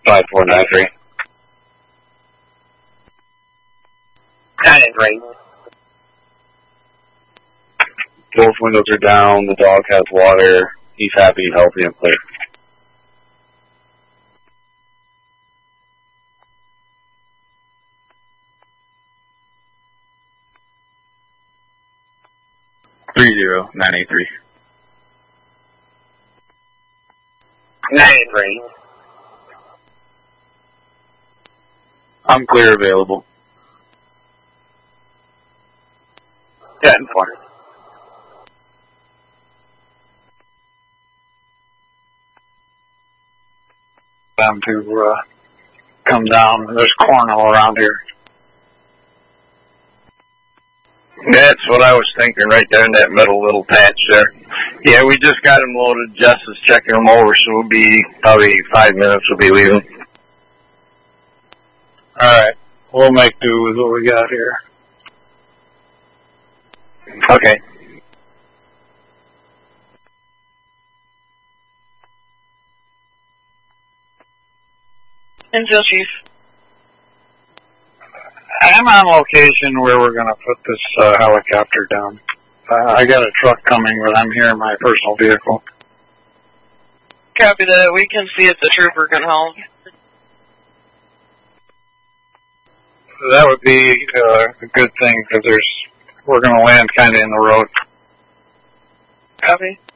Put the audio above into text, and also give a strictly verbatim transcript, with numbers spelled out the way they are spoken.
five four nine three. nine three. Both windows are down. The dog has water. He's happy, healthy, and clear. Three zero nine eight three. nine three. I'm clear, available. ten four. Them to uh, come down. There's corn all around here. That's what I was thinking right there in that middle little patch there. Yeah, we just got them loaded. Jess is checking them over, so we'll be probably five minutes we'll be leaving. Alright, we'll make do with what we got here. Okay. Infield Chief. I'm on location where we're going to put this uh, helicopter down. Uh, I got a truck coming, but I'm here in my personal vehicle. Copy that. We can see if the trooper can help. That would be uh, a good thing because there's we're going to land kind of in the road. Copy.